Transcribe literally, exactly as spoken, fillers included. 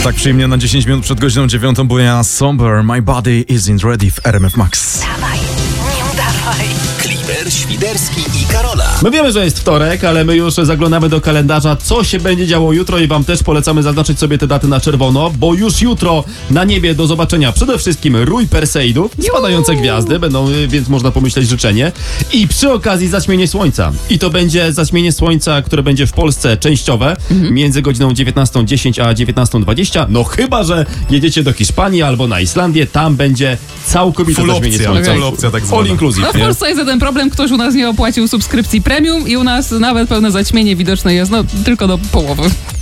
Tak przyjemnie na dziesięć minut przed godziną dziewiątą, bo ja Somber, My Body Isn't Ready w R M F Max. Dawaj, nie udawaj. Klimer, Świderski i Karola. My wiemy, że jest wtorek, ale my już zaglądamy do kalendarza, co się będzie działo jutro i wam też polecamy zaznaczyć sobie te daty na czerwono, bo już jutro na niebie do zobaczenia przede wszystkim rój Perseidów, spadające gwiazdy, będą, więc można pomyśleć życzenie. I przy okazji zaćmienie słońca. I to będzie zaćmienie słońca, które będzie w Polsce częściowe, mhm. między godziną dziewiętnastą dziesięć a dziewiętnastą dwadzieścia. No chyba, że jedziecie do Hiszpanii albo na Islandię, tam będzie całkowite Full zaćmienie opcja, słońca. full opcja tak zwana. All inclusive. No w Polsce jest ten problem, ktoś u nas nie opłacił subskrypcji premium i u nas nawet pełne zaćmienie widoczne jest, no tylko do połowy.